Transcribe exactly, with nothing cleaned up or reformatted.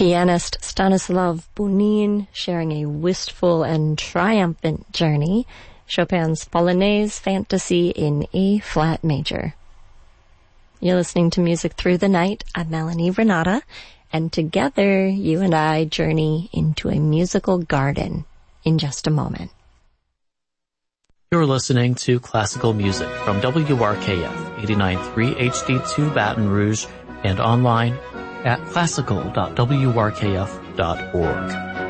Pianist Stanislav Bunin sharing a wistful and triumphant journey, Chopin's Polonaise Fantasy in A-flat major. You're listening to Music Through the Night. I'm Melanie Renata, and together you and I journey into a musical garden in just a moment. You're listening to classical music from W R K F eighty-nine point three H D two Baton Rouge and online at classical dot w r k f dot org.